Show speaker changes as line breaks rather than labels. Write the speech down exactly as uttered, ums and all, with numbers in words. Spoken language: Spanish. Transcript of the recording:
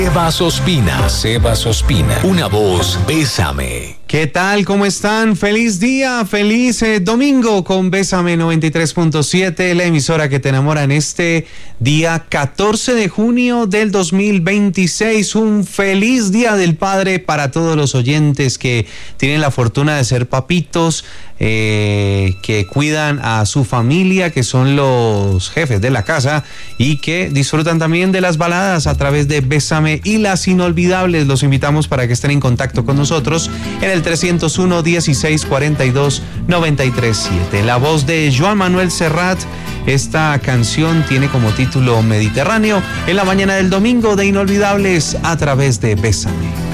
Sebas Ospina, Sebas Ospina, una voz, Bésame.
¿Qué tal? ¿Cómo están? Feliz día, feliz eh, domingo con Bésame noventa y tres punto siete, la emisora que te enamora en este día catorce de junio del dos mil veintiséis. Un feliz Día del Padre para todos los oyentes que tienen la fortuna de ser papitos, eh, que cuidan a su familia, que son los jefes de la casa y que disfrutan también de las baladas a través de Bésame y las inolvidables. Los invitamos para que estén en contacto con nosotros en el trescientos uno, dieciséis, cuarenta y dos, noventa y tres, siete. La voz de Joan Manuel Serrat. Esta canción tiene como título Mediterráneo, en la mañana del domingo de Inolvidables a través de Bésame.